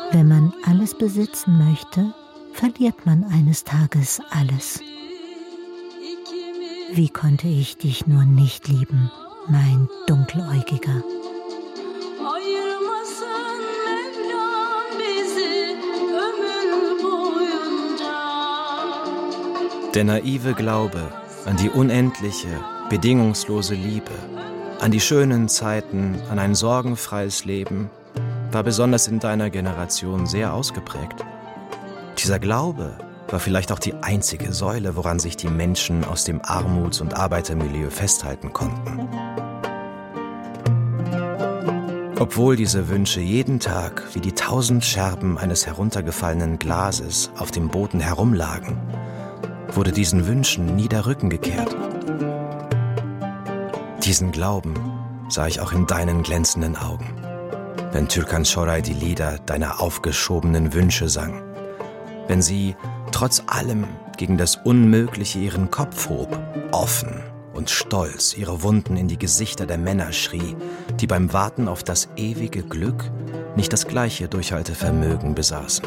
Wenn man alles besitzen möchte, verliert man eines Tages alles. Wie konnte ich dich nur nicht lieben, mein Dunkeläugiger? Der naive Glaube an die unendliche, bedingungslose Liebe, an die schönen Zeiten, an ein sorgenfreies Leben, war besonders in deiner Generation sehr ausgeprägt. Dieser Glaube war vielleicht auch die einzige Säule, woran sich die Menschen aus dem Armuts- und Arbeitermilieu festhalten konnten. Obwohl diese Wünsche jeden Tag wie die 1000 Scherben eines heruntergefallenen Glases auf dem Boden herumlagen, wurde diesen Wünschen nie der Rücken gekehrt. Diesen Glauben sah ich auch in deinen glänzenden Augen, wenn Türkan Şoray die Lieder deiner aufgeschobenen Wünsche sang, wenn sie trotz allem gegen das Unmögliche ihren Kopf hob, offen und stolz ihre Wunden in die Gesichter der Männer schrie, die beim Warten auf das ewige Glück nicht das gleiche Durchhaltevermögen besaßen.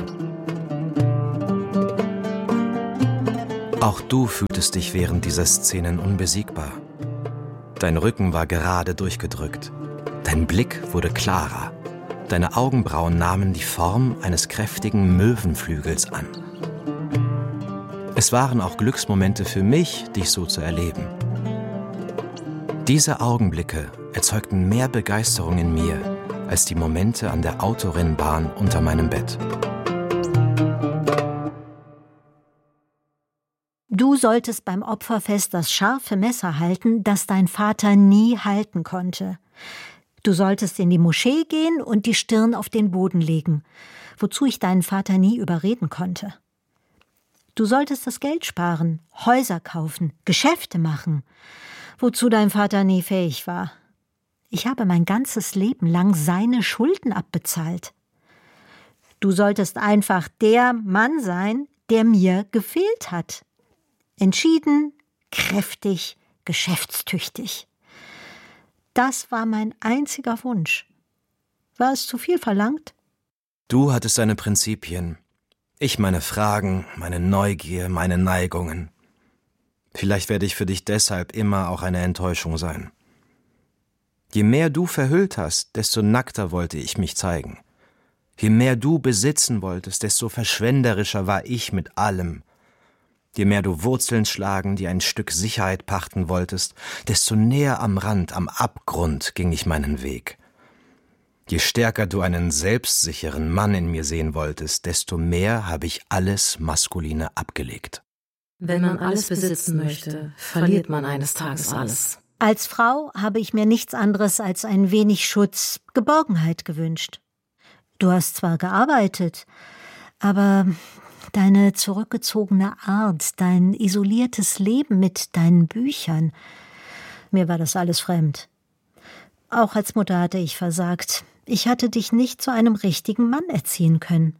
Auch du fühltest dich während dieser Szenen unbesiegbar. Dein Rücken war gerade durchgedrückt, dein Blick wurde klarer, deine Augenbrauen nahmen die Form eines kräftigen Möwenflügels an. Es waren auch Glücksmomente für mich, dich so zu erleben. Diese Augenblicke erzeugten mehr Begeisterung in mir als die Momente an der Autorennbahn unter meinem Bett. Du solltest beim Opferfest das scharfe Messer halten, das dein Vater nie halten konnte. Du solltest in die Moschee gehen und die Stirn auf den Boden legen, wozu ich deinen Vater nie überreden konnte. Du solltest das Geld sparen, Häuser kaufen, Geschäfte machen, wozu dein Vater nie fähig war. Ich habe mein ganzes Leben lang seine Schulden abbezahlt. Du solltest einfach der Mann sein, der mir gefehlt hat. Entschieden, kräftig, geschäftstüchtig. Das war mein einziger Wunsch. War es zu viel verlangt? Du hattest deine Prinzipien, ich meine Fragen, meine Neugier, meine Neigungen. Vielleicht werde ich für dich deshalb immer auch eine Enttäuschung sein. Je mehr du verhüllt hast, desto nackter wollte ich mich zeigen. Je mehr du besitzen wolltest, desto verschwenderischer war ich mit allem. Je mehr du Wurzeln schlagen, die ein Stück Sicherheit pachten wolltest, desto näher am Rand, am Abgrund ging ich meinen Weg. Je stärker du einen selbstsicheren Mann in mir sehen wolltest, desto mehr habe ich alles Maskuline abgelegt. Wenn man alles besitzen möchte, verliert man eines Tages alles. Als Frau habe ich mir nichts anderes als ein wenig Schutz, Geborgenheit gewünscht. Du hast zwar gearbeitet, aber deine zurückgezogene Art, dein isoliertes Leben mit deinen Büchern, mir war das alles fremd. Auch als Mutter hatte ich versagt. Ich hatte dich nicht zu einem richtigen Mann erziehen können.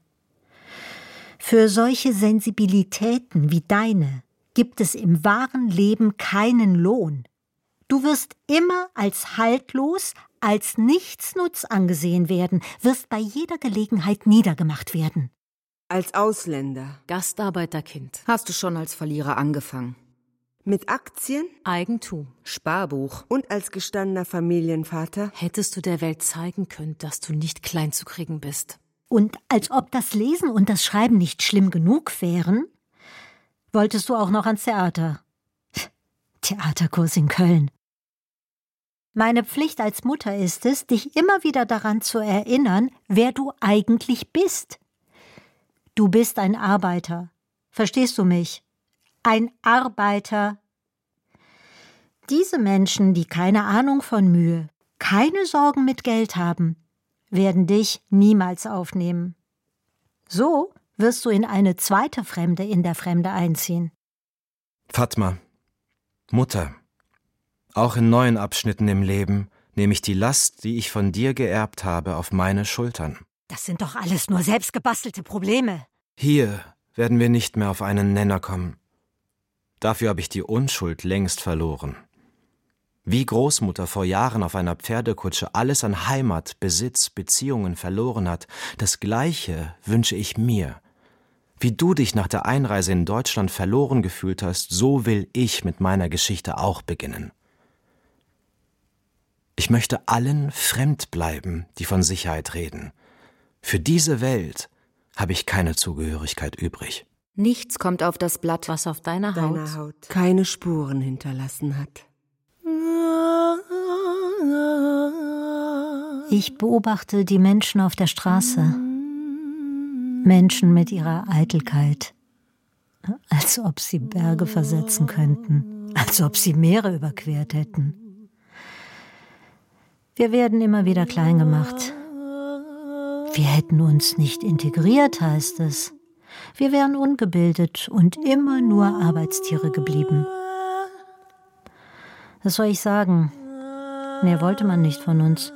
Für solche Sensibilitäten wie deine gibt es im wahren Leben keinen Lohn. Du wirst immer als haltlos, als nichtsnutz angesehen werden, wirst bei jeder Gelegenheit niedergemacht werden. Als Ausländer. Gastarbeiterkind. Hast du schon als Verlierer angefangen? Mit Aktien? Eigentum. Sparbuch. Und als gestandener Familienvater? Hättest du der Welt zeigen können, dass du nicht klein zu kriegen bist. Und als ob das Lesen und das Schreiben nicht schlimm genug wären, wolltest du auch noch ans Theater. Theaterkurs in Köln. Meine Pflicht als Mutter ist es, dich immer wieder daran zu erinnern, wer du eigentlich bist. Du bist ein Arbeiter. Verstehst du mich? Ein Arbeiter. Diese Menschen, die keine Ahnung von Mühe, keine Sorgen mit Geld haben, werden dich niemals aufnehmen. So wirst du in eine zweite Fremde in der Fremde einziehen. Fatma, Mutter, auch in neuen Abschnitten im Leben nehme ich die Last, die ich von dir geerbt habe, auf meine Schultern. Das sind doch alles nur selbstgebastelte Probleme. Hier werden wir nicht mehr auf einen Nenner kommen. Dafür habe ich die Unschuld längst verloren. Wie Großmutter vor Jahren auf einer Pferdekutsche alles an Heimat, Besitz, Beziehungen verloren hat, das Gleiche wünsche ich mir. Wie du dich nach der Einreise in Deutschland verloren gefühlt hast, so will ich mit meiner Geschichte auch beginnen. Ich möchte allen fremd bleiben, die von Sicherheit reden. Für diese Welt habe ich keine Zugehörigkeit übrig. Nichts kommt auf das Blatt, Was auf deiner Haut keine Spuren hinterlassen hat. Ich beobachte die Menschen auf der Straße. Menschen mit ihrer Eitelkeit. Als ob sie Berge versetzen könnten. Als ob sie Meere überquert hätten. Wir werden immer wieder klein gemacht. Wir hätten uns nicht integriert, heißt es. Wir wären ungebildet und immer nur Arbeitstiere geblieben. Was soll ich sagen? Mehr wollte man nicht von uns.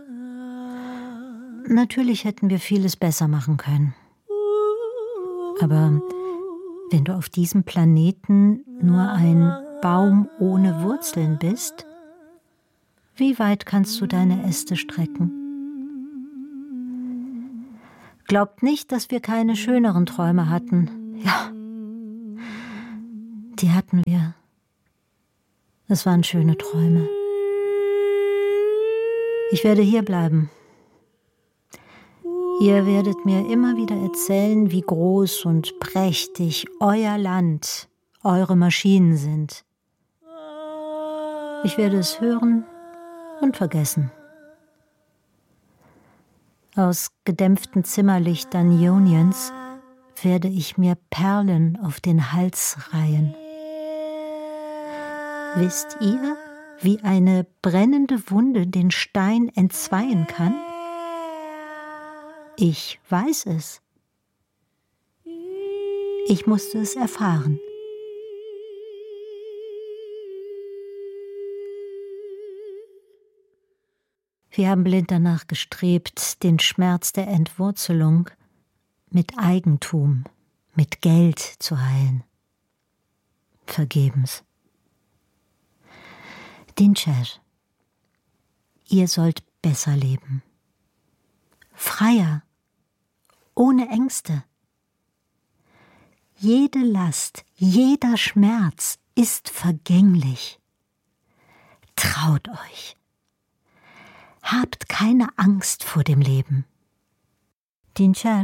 Natürlich hätten wir vieles besser machen können. Aber wenn du auf diesem Planeten nur ein Baum ohne Wurzeln bist, wie weit kannst du deine Äste strecken? Glaubt nicht, dass wir keine schöneren Träume hatten. Ja, die hatten wir. Es waren schöne Träume. Ich werde hier bleiben. Ihr werdet mir immer wieder erzählen, wie groß und prächtig euer Land, eure Maschinen sind. Ich werde es hören und vergessen. Aus gedämpften Zimmerlichtern Ioniens werde ich mir Perlen auf den Hals reihen. Wisst ihr, wie eine brennende Wunde den Stein entzweien kann? Ich weiß es. Ich musste es erfahren. Wir haben blind danach gestrebt, den Schmerz der Entwurzelung mit Eigentum, mit Geld zu heilen. Vergebens. Dinçer, ihr sollt besser leben. Freier, ohne Ängste. Jede Last, jeder Schmerz ist vergänglich. Traut euch. Habt keine Angst vor dem Leben. Dinçer,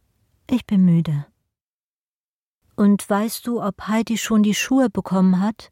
ich bin müde. Und weißt du, ob Heidi schon die Schuhe bekommen hat?